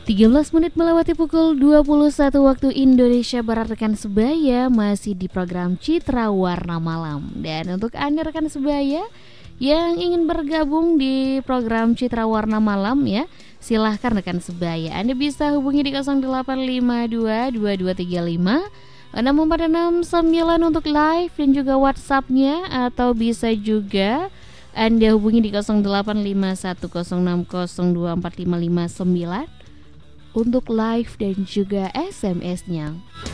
13 menit melewati pukul 21 waktu Indonesia Barat. Rekan sebaya masih di program Citra Warna Malam. Dan untuk Anda rekan sebaya yang ingin bergabung di program Citra Warna Malam ya, silahkan rekan sebaya. Anda bisa hubungi di 0852 2235 6469 untuk live dan juga WhatsApp-nya, atau bisa juga Anda hubungi di 085106024559 untuk live dan juga SMS-nya.